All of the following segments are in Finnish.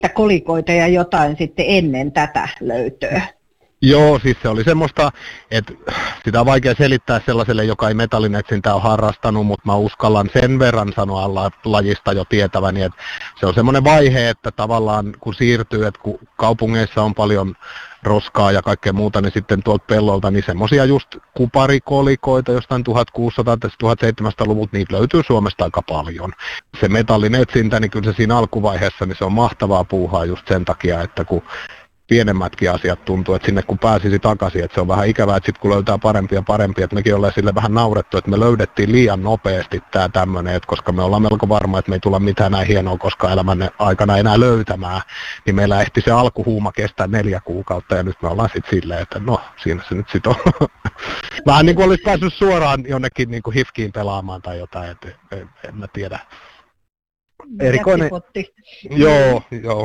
kolikoita ja jotain sitten ennen tätä löytöä? Joo, siis se oli semmoista, että sitä on vaikea selittää sellaiselle, joka ei metallinetsintää ole harrastanut, mutta mä uskallan sen verran sanoa lajista jo tietäväni, että se on semmoinen vaihe, että tavallaan kun siirtyy, että kun kaupungeissa on paljon roskaa ja kaikkea muuta, niin sitten tuolta pellolta, niin semmoisia just kuparikolikoita jostain 1600-1700-luvulta, niitä löytyy Suomesta aika paljon. Se metallinetsintä, niin kyllä se siinä alkuvaiheessa, niin se on mahtavaa puuhaa just sen takia, että kun pienemmätkin asiat tuntuu, että sinne kun pääsisi takaisin, että se on vähän ikävää, että sitten kun löytää parempia, että mekin ollaan sille vähän naurettu, että me löydettiin liian nopeasti tämä tämmöinen, että koska me ollaan melko varma, että me ei tulla mitään näin hienoa koskaan elämän aikana enää löytämään, niin meillä ehti se alkuhuuma kestää 4 kuukautta ja nyt me ollaan sitten silleen, että no siinä se nyt sitten on. Vähän niin kuin olisi päässyt suoraan jonnekin niin kuin HIFKiin pelaamaan tai jotain, että en mä tiedä. Erikoinen. Joo.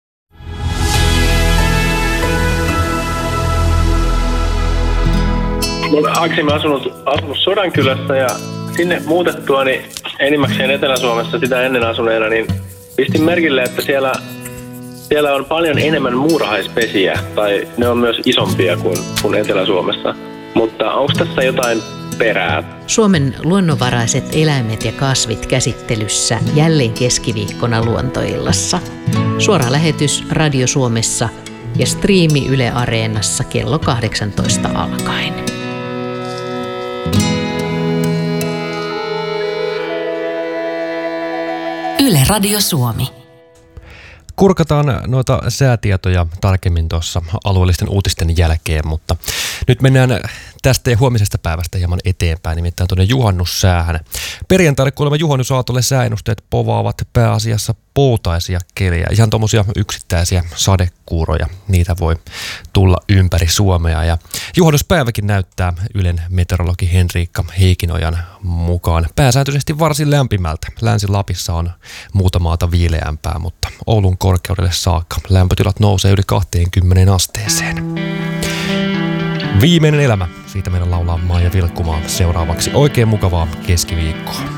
Mä olen aikaisemmin asunut Sodankylässä ja sinne muutettua niin enimmäkseen Etelä-Suomessa sitä ennen asuneena, niin pistin merkille, että siellä on paljon enemmän muurahaispesiä, tai ne on myös isompia kuin Etelä-Suomessa. Mutta onko tässä jotain perää? Suomen luonnonvaraiset eläimet ja kasvit käsittelyssä jälleen keskiviikkona Luontoillassa. Suora lähetys Radio Suomessa ja striimi Yle Areenassa kello 18 alkaen. Yle Radio Suomi. Kurkataan noita säätietoja tarkemmin tuossa alueellisten uutisten jälkeen, mutta nyt mennään tästä ja huomisesta päivästä hieman eteenpäin, nimittäin tuonne juhannussäähän. Perjantaina kuulemma juhannusaatolle sääennusteet povaavat pääasiassa poutaisia kelejä, ihan tuommoisia yksittäisiä sadekuuroja, niitä voi tulla ympäri Suomea. Ja juhannuspäiväkin näyttää Ylen meteorologi Henriikka Heikinojan mukaan pääsääntöisesti varsin lämpimältä. Länsi-Lapissa on muuta maata viileämpää, mutta Oulun korkeudelle saakka lämpötilat nousee yli 20 asteeseen. Viimeinen elämä. Siitä meidän laulaa Maija Vilkkumaa seuraavaksi. Oikein mukavaa keskiviikkoa.